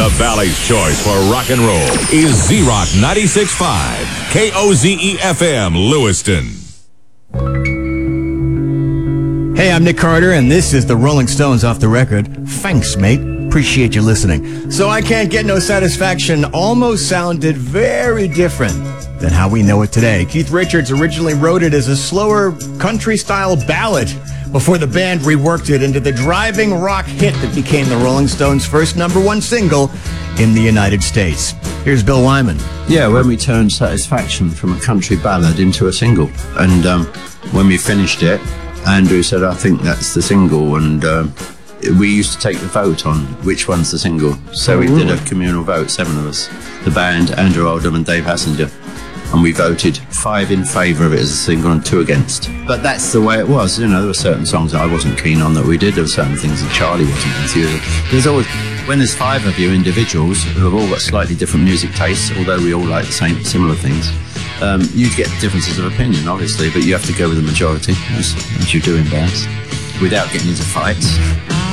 The Valley's choice for rock and roll is Z-Rock 96.5, KOZE-FM, Lewiston. Hey, I'm Nick Carter, and this is the Rolling Stones Off the Record. Thanks, mate. Appreciate you listening. So I Can't Get No Satisfaction almost sounded very different than how we know it today. Keith Richards originally wrote it as a slower country-style ballad before the band reworked it into the driving rock hit that became the Rolling Stones' first #1 single in the United States. Here's Bill Wyman. Yeah, when we turned Satisfaction from a country ballad into a single, and when we finished it, Andrew said, I think that's the single, and we used to take the vote on which one's the single. So we did a communal vote, 7 of us, the band, Andrew Oldham and Dave Hassinger, and we voted 5 in favour of it as a single and 2 against. But that's the way it was. You know, there were certain songs that I wasn't keen on that we did. There were certain things that Charlie wasn't into. There's always, when there's 5 of you individuals who have all got slightly different music tastes, although we all like the same similar things, you get differences of opinion, obviously, but you have to go with the majority, as you do in bands, without getting into fights.